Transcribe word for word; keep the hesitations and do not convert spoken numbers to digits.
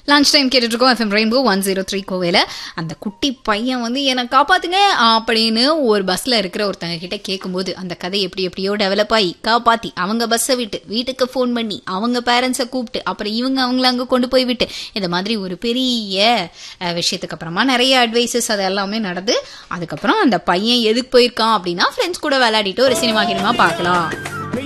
Lunch time கேட்டுட்டு இருக்கோம் FM rainbow one zero three கோவையில். அந்த குட்டி பையன் வந்து என்னை காப்பாத்துங்க அப்படின்னு ஒரு பஸ்ல இருக்கிற ஒருத்தங்க கிட்ட கேட்கும்போது அந்த கதை எப்படி எப்படியோ டெவலப் ஆகி காப்பாத்தி அவங்க பஸ்ஸை விட்டு வீட்டுக்கு ஃபோன் பண்ணி அவங்க பேரண்ட்ஸை கூப்பிட்டு அப்புறம் இவங்க அவங்கள அங்கே கொண்டு போய் விட்டு இந்த மாதிரி ஒரு பெரிய விஷயத்துக்கு அப்புறமா நிறைய அட்வைசஸ் அது எல்லாமே நடந்து அதுக்கப்புறம் அந்த பையன் எதுக்கு போயிருக்கான் அப்படின்னா ஃப்ரெண்ட்ஸ் கூட விளையாடிட்டு ஒரு சினிமா கினிமா பார்க்கலாம்.